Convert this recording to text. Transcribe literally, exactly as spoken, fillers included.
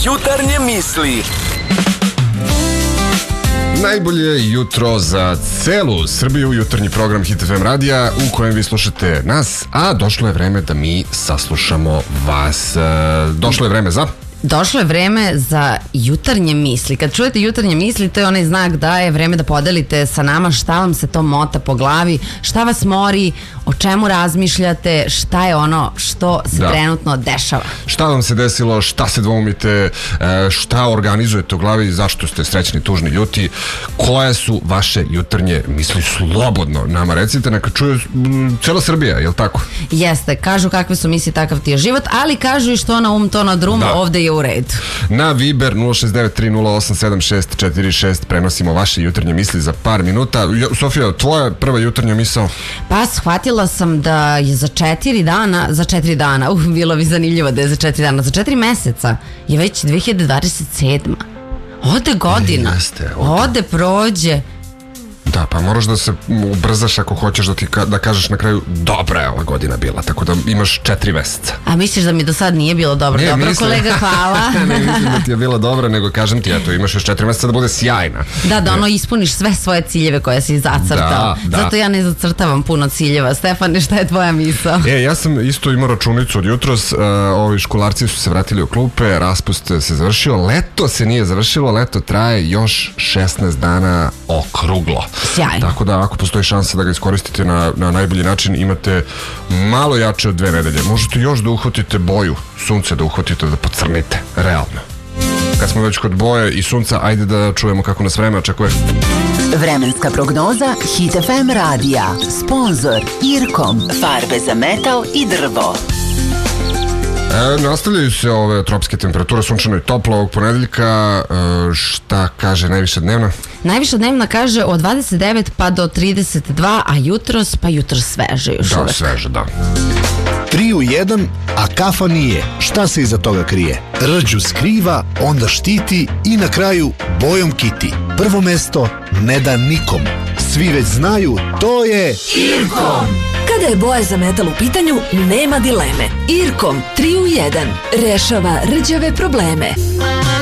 Jutarnje misli. Najbolje jutro za celu Srbiju, jutarnji program Hit F M radija u kojem vi slušate nas, a došlo je vreme da mi saslušamo vas. Došlo je vreme za... Došlo je vreme za jutarnje misli. Kad čujete jutarnje misli, to je onaj znak da je vreme da podelite sa nama šta vam se to mota po glavi, šta vas mori, o čemu razmišljate, šta je ono što se da. trenutno dešava. Šta vam se desilo, šta se dvoumite, šta organizujete u glavi, zašto ste srećni, tužni, ljuti, koje su vaše jutarnje misli, slobodno nama recite, neka čuje cela Srbija, je li tako? Jeste, kažu kakve su misli, takav ti je život, ali kažu i što na um, to na drum, da. Ovde je u redu. Na Viber nula šest devet tri nula osam sedam šest četiri šest prenosimo vaše jutarnje misli za par minuta. Sofija, tvoja prva jutarnja misao? Pa shvatila sam da je za četiri dana, za četiri dana, uh, bilo bi zanimljivo da je za četiri dana, za četiri meseca je već dve hiljade dvadeset sedma. Ode godina, e, jeste, ode. ode prođe. Da, pa moraš da se ubrzaš ako hoćeš da ti ka, da kažeš na kraju dobra je ova godina bila, tako da imaš četiri meseca. A misliš da mi do sad nije bilo dobro? Ne, dobro, mislim, kolega, hvala. Ne mislim da ti je bila dobra, nego kažem ti, eto, imaš još četiri meseca da bude sjajna. Da, da ono ispuniš sve svoje ciljeve koje si zacrtao. Da, da. Zato ja ne zacrtavam puno ciljeva. Stefane, šta je tvoja misao? E, ja sam isto imao računicu od jutros, uh, ovi školarci su se vratili u klupe, raspust se završio, leto se nije završilo, leto traje još šesnaest dana okruglo. Sjajno. Tako da ako postoji šansa da ga iskoristite na, na najbolji način, imate malo jače od dve nedelje. Možete još da uhvatite boju sunce, da uhvatite, da pocrnite. Realno. Kad smo već kod boje i sunca, ajde da čujemo kako nas vreme očekuje. Vremenska prognoza Hit F M radija. Sponzor Irkom. Farbe za metal i drvo. E, nastavljaju se ove tropske temperature, sunčano i toplo ovog ponedeljka. E, šta kaže najviša dnevna? Najviša dnevna kaže od dvadeset devet pa do trideset dva, a jutros pa jutros sveže još da, uvek. Sveže, da. Tri u jedan, a kafa nije. Šta se iza toga krije? Rđu skriva, onda štiti i na kraju bojom kiti. Prvo mesto ne da nikom. Svi već znaju, to je Irkom. Kada je boja za metal u pitanju, nema dileme. Irkom tri u jedan rešava rđave probleme.